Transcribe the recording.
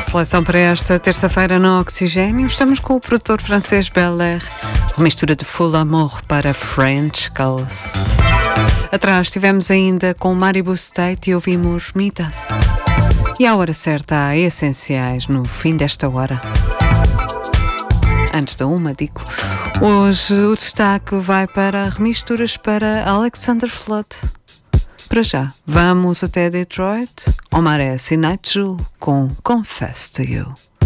seleção para esta terça-feira no Oxigênio. Estamos com o produtor francês Bel Air, uma mistura de Full Amour para French Coast. Atrás estivemos ainda com Maribou State e ouvimos Mitas. E à hora certa há essenciais no fim desta hora. Antes da uma, digo. Hoje o destaque vai para remisturas para Alexander Flood. Para já, vamos até Detroit. Omar S. e Night Zoo com Confess to You.